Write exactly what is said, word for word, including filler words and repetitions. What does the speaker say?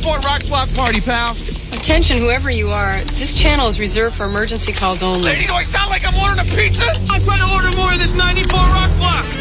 ninety-four Rock Block party, pal. Attention, whoever you are. This channel is reserved for emergency calls only. Lady, do I sound like I'm ordering a pizza? I'm trying to order more of this ninety-four Rock Block.